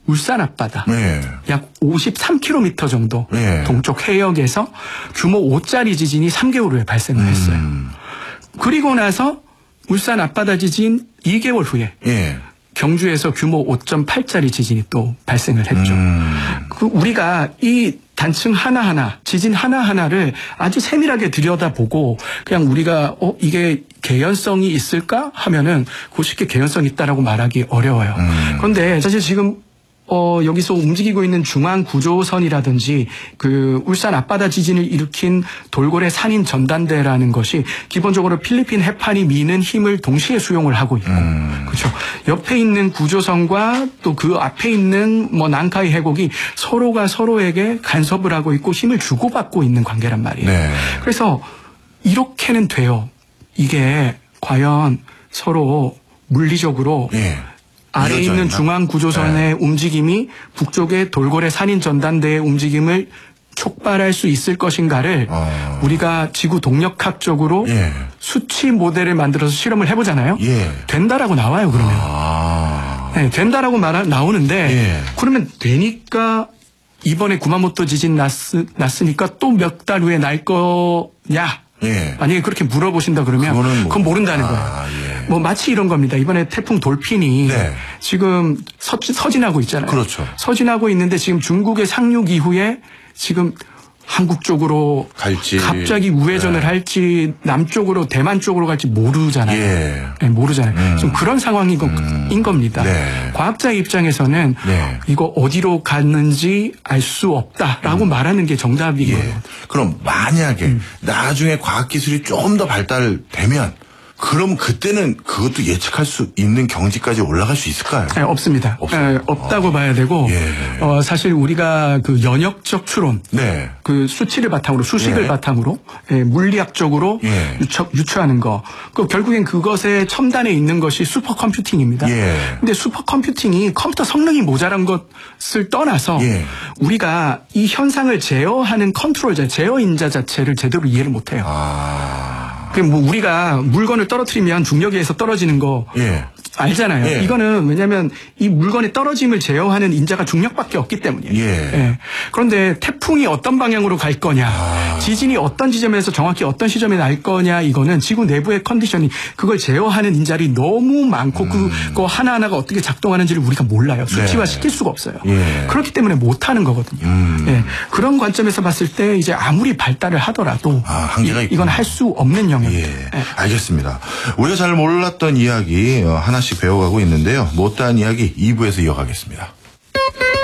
울산 앞바다 예. 약 53km 정도 예. 동쪽 해역에서 규모 5짜리 지진이 3개월 후에 발생을 했어요. 그리고 나서 울산 앞바다 지진 2개월 후에 예. 경주에서 규모 5.8짜리 지진이 또 발생을 했죠. 우리가 이 단층 하나하나, 지진 하나하나를 아주 세밀하게 들여다보고 그냥 우리가 이게 개연성이 있을까 하면은 쉽게 개연성이 있다라고 말하기 어려워요. 그런데 사실 지금 여기서 움직이고 있는 중앙구조선이라든지 그 울산 앞바다 지진을 일으킨 돌고래 산인 전단대라는 것이 기본적으로 필리핀 해판이 미는 힘을 동시에 수용을 하고 있고, 그렇죠. 옆에 있는 구조선과 또 그 앞에 있는 난카이 해곡이 서로가 서로에게 간섭을 하고 있고 힘을 주고받고 있는 관계란 말이에요. 네. 그래서 이렇게는 돼요. 이게 과연 서로 물리적으로 예. 아래에 있는 중앙구조선의 움직임이 북쪽의 돌고래 산인 전단대의 움직임을 촉발할 수 있을 것인가를 우리가 지구 동력학적으로 예. 수치 모델을 만들어서 실험을 해보잖아요. 예. 된다라고 나와요. 그러면. 네, 된다라고 나오는데 예. 그러면 되니까 이번에 구마모토 지진 났으니까 또 몇 달 후에 날 거냐. 예. 만약에 그렇게 물어보신다 그러면 그건 모른다는 거예요. 예. 마치 이런 겁니다. 이번에 태풍 돌핀이 네. 지금 서진하고 있잖아요. 그렇죠. 서진하고 있는데 지금 중국의 상륙 이후에 지금 한국 쪽으로 갈지 갑자기 우회전을 할지 남쪽으로 대만 쪽으로 갈지 모르잖아요. 예. 네, 모르잖아요. 좀 그런 상황인 겁니다. 네. 과학자의 입장에서는 네. 이거 어디로 갔는지 알 수 없다라고 말하는 게 정답인 거예요. 그럼 만약에 나중에 과학기술이 조금 더 발달되면 그럼 그때는 그것도 예측할 수 있는 경지까지 올라갈 수 있을까요? 네, 없습니다. 없다고 봐야 되고 사실 우리가 그 연역적 추론, 네. 그 수치를 바탕으로 수식을 바탕으로 물리학적으로 유추하는 거, 결국엔 그것의 첨단에 있는 것이 슈퍼컴퓨팅입니다. 근데 슈퍼컴퓨팅이 컴퓨터 성능이 모자란 것을 떠나서 우리가 이 현상을 제어하는 제어 인자 자체를 제대로 이해를 못해요. 우리가 물건을 떨어뜨리면 중력에 의해서 떨어지는 거 알잖아요. 이거는 왜냐하면 이 물건의 떨어짐을 제어하는 인자가 중력밖에 없기 때문이에요. 그런데 태풍이 어떤 방향으로 갈 거냐, 지진이 어떤 지점에서 정확히 어떤 시점에 날 거냐, 이거는 지구 내부의 컨디션이 그걸 제어하는 인자들이 너무 많고 그거 하나하나가 어떻게 작동하는지를 우리가 몰라요. 수치화 시킬 수가 없어요. 그렇기 때문에 못하는 거거든요. 그런 관점에서 봤을 때 이제 아무리 발달을 하더라도 한계가 이건 할 수 없는 영역입니다. 알겠습니다. 우리가 잘 몰랐던 이야기 하나씩 배워가고 있는데요. 못다한 이야기 2부에서 이어가겠습니다.